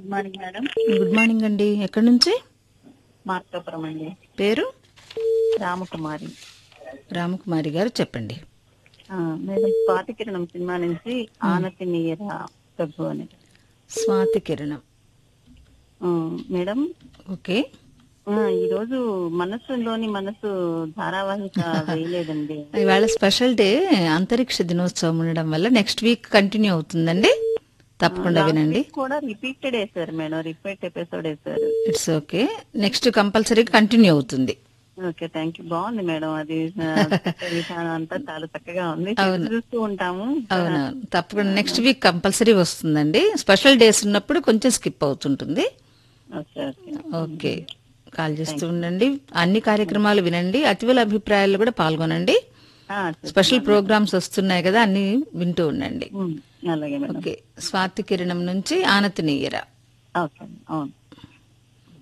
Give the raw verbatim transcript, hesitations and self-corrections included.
Good morning madam. Good morning అండి. ఎక్కడి నుంచి? మార్కాపురం అండి. పేరు? రామకుమారి. రామకుమారి గారు చెప్పండి. ఆ, మేడం స్వాతి కిరణం సినిమా నుంచి ఆనతి నీర దగ్గు అని. స్వాతి కిరణం. ఆ, మేడం ఓకే. ఆ, ఈ రోజు మనస్సులోని మనసు ధారావాహిక వేయలేదండి. ఇవాళ స్పెషల్ డే, అంతరిక్ష దినోత్సవం ఉండడం వల్ల నెక్స్ట్ వీక్ కంటిన్యూ అవుతుందండి. తప్పకుండా లాస్ట్ వినండి. వీక్ కూడా రిపీటెడ్ వేసారు మేడం, రిపీట్ ఎపిసోడ్ వేసారు. It's okay. నెక్స్ట్ కంపల్సరీగా కంటిన్యూ అవుతుంది. Okay, thank you. బాగుంది మేడం, అది ఆ, చెప్పే విధానం అంతా చాలా చక్కగా ఉంది. అవును. చూస్తూ ఉంటాము. అవునవును, తప్పకుండా నెక్స్ట్ వీక్ కంపల్సరీ వస్తుందండి. స్పెషల్ డేస్ ఉన్నప్పుడు కొంచెం స్కిప్ అవుతుంటుంది. ఓకే ఓకే ఓకే, కాల్ చేస్తూ ఉండండి. అన్ని కార్యక్రమాలు వినండి. అతివల అభిప్రాయాలు కూడా పాల్గొనండి. ఆ, స్పెషల్ ప్రోగ్రామ్స్ వస్తున్నాయి కదా, అన్ని వింటూ ఉండండి. ఉమ్, అలాగే మేడం. ఓకే. స్వాతి కిరణం నుంచి ఆనతి నీయర. ఓకే, అవును.